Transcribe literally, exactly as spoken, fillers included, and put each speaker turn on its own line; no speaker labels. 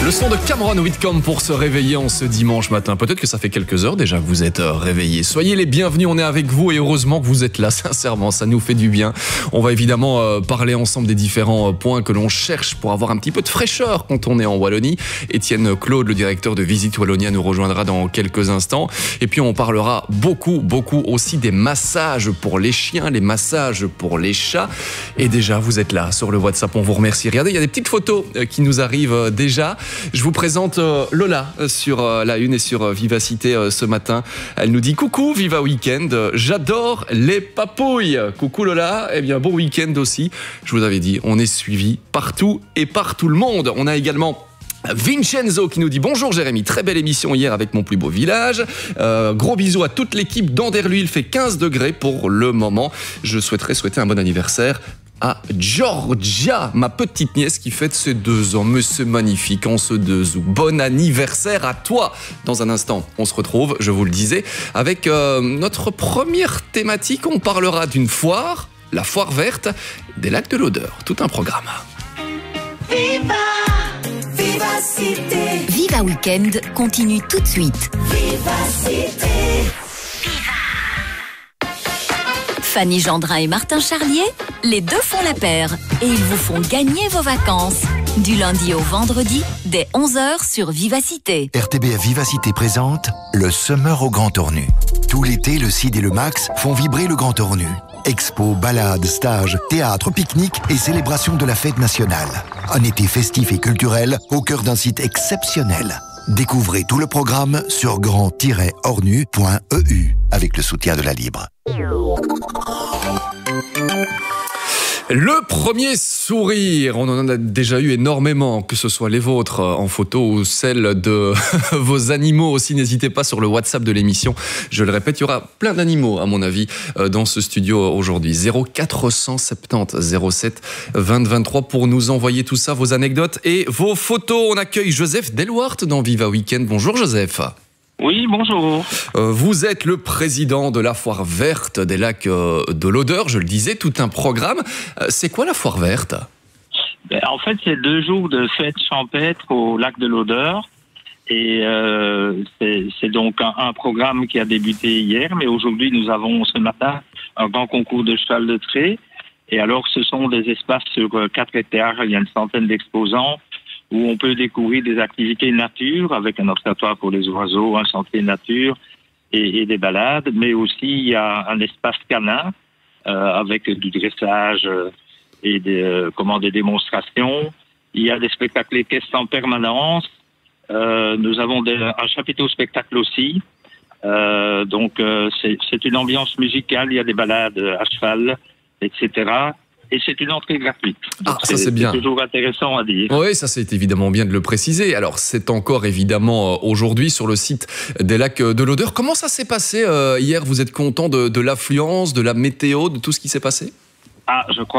Le son de Cameron Whitcomb pour se réveiller en ce dimanche matin. Peut-être que ça fait quelques heures déjà que vous êtes réveillés. Soyez les bienvenus, on est avec vous et heureusement que vous êtes là, sincèrement, ça nous fait du bien. On va évidemment euh, parler ensemble des différents euh, points que l'on cherche pour avoir un petit peu de fraîcheur quand on est en Wallonie. Étienne Claude, le directeur de Visite Wallonia, nous rejoindra dans quelques instants. Et puis on parlera beaucoup, beaucoup aussi des massages pour les chiens, les massages pour les chats. Et déjà, vous êtes là sur le WhatsApp, on vous remercie. Regardez, il y a des petites photos euh, qui nous arrivent euh, déjà. Je vous présente euh, Lola euh, sur euh, la une et sur euh, Vivacité euh, ce matin. Elle nous dit coucou, Viva Weekend, euh, j'adore les papouilles. Coucou Lola, eh bien bon week-end aussi. Je vous avais dit, on est suivi partout et par tout le monde. On a également Vincenzo qui nous dit bonjour Jérémy, très belle émission hier avec mon plus beau village. Euh, gros bisous à toute l'équipe d'Anderluy, il fait quinze degrés pour le moment. Je souhaiterais souhaiter un bon anniversaire à Georgia, ma petite nièce qui fête ses deux ans. Mais c'est magnifique en ce deux août. Bon anniversaire à toi. Dans un instant, on se retrouve, je vous le disais, avec euh, notre première thématique. On parlera d'une foire, la foire verte, des lacs de l'Odeur. Tout un programme.
Viva Vivacité.
Viva Weekend continue tout de suite.
Vivacité.
Fanny Gendrin et Martin Charlier, les deux font la paire et ils vous font gagner vos vacances. Du lundi au vendredi, dès onze heures sur Vivacité.
R T B F Vivacité présente le Summer au Grand Ornu. Tout l'été, le C I D et le Max font vibrer le Grand Ornu. Expos, balades, stages, théâtre, pique-nique et célébration de la fête nationale. Un été festif et culturel au cœur d'un site exceptionnel. Découvrez tout le programme sur grand tiret ornu point e u avec le soutien de la Libre.
Le premier sourire, on en a déjà eu énormément, que ce soit les vôtres en photo ou celles de vos animaux aussi. N'hésitez pas sur le WhatsApp de l'émission. Je le répète, il y aura plein d'animaux, à mon avis, dans ce studio aujourd'hui. zéro quatre cent soixante-dix zéro sept vingt vingt-trois pour nous envoyer tout ça, vos anecdotes et vos photos. On accueille Joseph Delwart dans Viva Weekend. Bonjour Joseph.
Oui, bonjour.
Euh, vous êtes le président de la foire verte des lacs euh, de l'Odeur, je le disais, tout un programme. Euh, c'est quoi la foire verte ?
Ben, en fait, c'est deux jours de fête champêtre au lac de l'Odeur. Et euh, c'est, c'est donc un, un programme qui a débuté hier, mais aujourd'hui, nous avons ce matin un grand concours de cheval de trait. Et alors, ce sont des espaces sur quatre hectares, il y a une centaine d'exposants, où on peut découvrir des activités nature avec un observatoire pour les oiseaux, un sentier nature et, et des balades, mais aussi il y a un espace canin euh, avec du dressage et des, euh, comment, des démonstrations. Il y a des spectacles équestres en permanence. Euh, nous avons des, un chapiteau spectacle aussi. Euh, donc euh, c'est, c'est une ambiance musicale, il y a des balades à cheval, et cetera. Et c'est une entrée gratuite.
Ah, ça c'est bien.
C'est toujours intéressant à dire.
Oui, ça c'est évidemment bien de le préciser. Alors c'est encore évidemment aujourd'hui sur le site des lacs de l'Odeur. Comment ça s'est passé euh, hier ? Vous êtes content de, de l'affluence, de la météo, de tout ce qui s'est passé ?
Ah, je crois